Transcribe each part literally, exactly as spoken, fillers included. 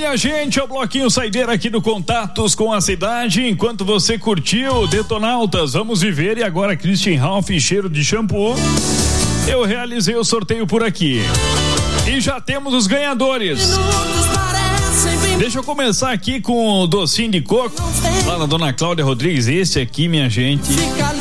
minha gente, é o bloquinho saideira aqui do Contatos com a Cidade. Enquanto você curtiu Detonautas, vamos viver. E agora Christian Ralph, cheiro de shampoo. Eu realizei o sorteio por aqui e já temos os ganhadores. Deixa eu começar aqui com o docinho de coco lá na dona Cláudia Rodrigues. Esse aqui, minha gente,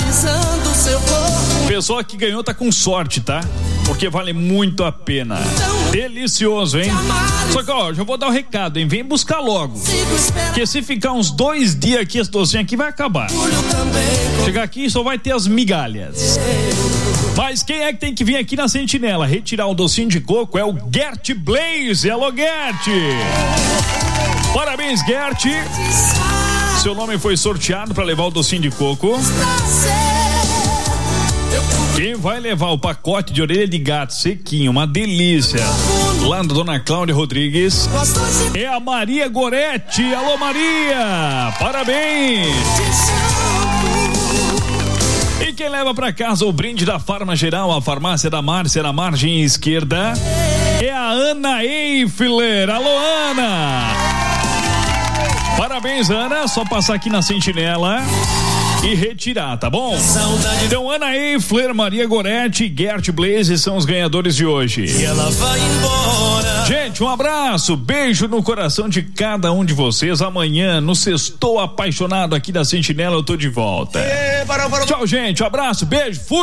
o pessoal que ganhou tá com sorte, tá? Porque vale muito a pena. Delicioso, hein? Só que, ó, já vou dar o recado, hein? Vem buscar logo. Porque se ficar uns dois dias aqui, esse docinho aqui vai acabar. Chegar aqui só vai ter as migalhas. Mas quem é que tem que vir aqui na Sentinela retirar o docinho de coco é o Gert Blaze. Alô, Gert! Parabéns, Gert! Seu nome foi sorteado para levar o docinho de coco. Quem vai levar o pacote de orelha de gato sequinho, uma delícia, lá da dona Cláudia Rodrigues, é a Maria Goretti. Alô, Maria! Parabéns! E quem leva para casa o brinde da Farma Geral, a farmácia da Márcia, na margem esquerda, é a Ana Eifler. Alô, Ana! Parabéns, Ana. Só passar aqui na Sentinela e retirar, tá bom? Então, Ana Eifler, Maria Goretti e Gert Blaze são os ganhadores de hoje. E ela vai embora. Gente, um abraço, beijo no coração de cada um de vocês. Amanhã, no Sextou Apaixonado aqui da Sentinela, eu tô de volta. Tchau, gente, um abraço, beijo, fui!